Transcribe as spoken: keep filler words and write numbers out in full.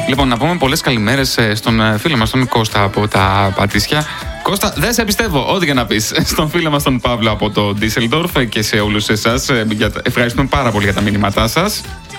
Λοιπόν, να πούμε πολλές καλημέρες στον φίλο μας τον Κώστα από τα Πατήσια. Κώστα, δεν σε πιστεύω, ό,τι και να πεις. Στον φίλο μας τον Παύλο από το Ντίσελντορφ και σε όλους εσάς. Ευχαριστούμε πάρα πολύ για τα μηνύματά σας.